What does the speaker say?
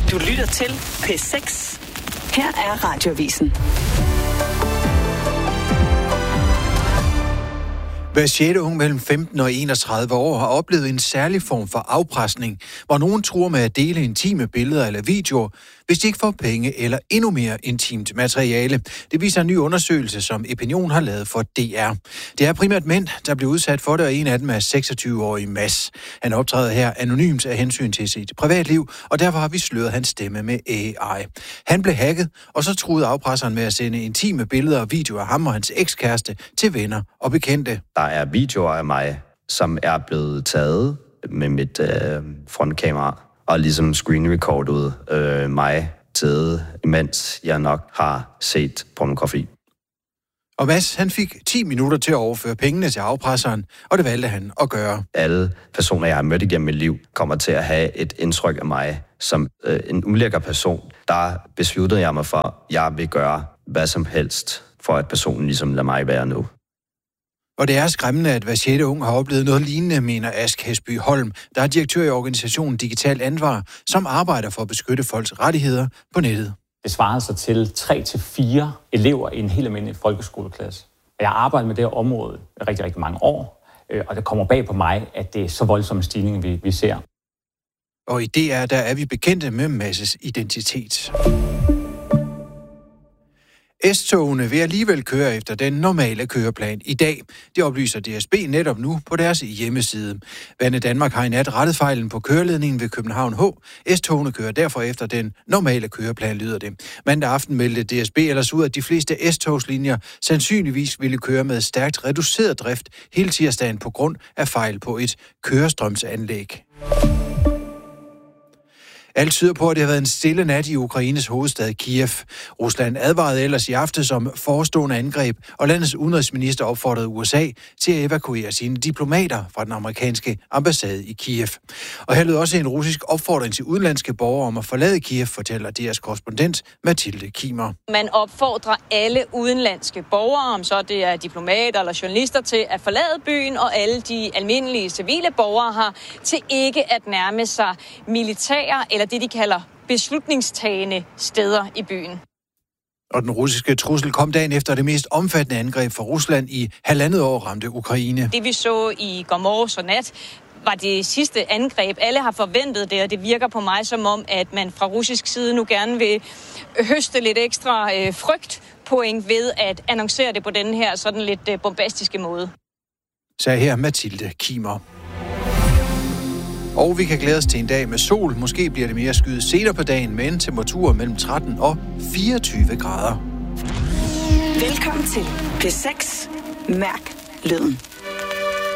Du lytter til P6. Her er Radioavisen. Hver 6. ung mellem 15 og 31 år har oplevet en særlig form for afpresning, hvor nogen truer med at dele intime billeder eller videoer, hvis de ikke får penge eller endnu mere intimt materiale. Det viser en ny undersøgelse, som Epinion har lavet for DR. Det er primært mænd, der bliver udsat for det, og en af dem er 26-årige Mads. Han optræder her anonymt af hensyn til sit privatliv, og derfor har vi sløret hans stemme med AI. Han blev hacket, og så truede afpresseren med at sende intime billeder og videoer af ham og hans ekskæreste til venner og bekendte. Der er videoer af mig, som er blevet taget med mit frontkamera, og ligesom screenrecordet mig til, imens jeg nok har set pornografi. Og Mads, han fik 10 minutter til at overføre pengene til afpresseren, og det valgte han at gøre. Alle personer, jeg har mødt igennem mit liv, kommer til at have et indtryk af mig som en ulækker person. Der besluttede jeg mig for, at jeg vil gøre hvad som helst, for at personen ligesom lader mig være nu. Og det er skræmmende, at hver 6. ung har oplevet noget lignende, mener Ask Hesby Holm, der er direktør i organisationen Digital Ansvar, som arbejder for at beskytte folks rettigheder på nettet. Det svarer sig til 3-4 elever i en helt almindelig folkeskoleklasse. Jeg har arbejdet med det her område i rigtig, rigtig mange år, og det kommer bag på mig, at det er så voldsomme stigninger, vi ser. Og i DR, der er vi bekendte med Masses identitet. S-togene vil alligevel køre efter den normale køreplan i dag. Det oplyser DSB netop nu på deres hjemmeside. Banedanmark har i nat rettet fejlen på køreledningen ved København H. S-togene kører derfor efter den normale køreplan, lyder det. Mandag aften meldte DSB ellers ud, at de fleste S-togslinjer sandsynligvis ville køre med stærkt reduceret drift hele tirsdagen på grund af fejl på et kørestrømsanlæg. Alt tyder på, at det har været en stille nat i Ukraines hovedstad Kiev. Rusland advarede ellers i aftes om forestående angreb, og landets udenrigsminister opfordrede USA til at evakuere sine diplomater fra den amerikanske ambassade i Kiev. Og her lød også en russisk opfordring til udenlandske borgere om at forlade Kiev, fortæller DR's korrespondent Mathilde Kimer. Man opfordrer alle udenlandske borgere, om så det er diplomater eller journalister, til at forlade byen, og alle de almindelige civile borgere har til ikke at nærme sig militære eller det, de kalder beslutningstagende steder i byen. Og den russiske trussel kom dagen efter det mest omfattende angreb fra Rusland i 1,5 år ramte Ukraine. Det vi så i går morges og nat var det sidste angreb. Alle har forventet det, og det virker på mig som om, at man fra russisk side nu gerne vil høste lidt ekstra frygtpoint ved at annoncere det på den her sådan lidt bombastiske måde. Sagde her Mathilde Kimer. Og vi kan glæde os til en dag med sol. Måske bliver det mere skyet senere på dagen med en temperatur mellem 13 og 24 grader. Velkommen til P6. Mærk lyden.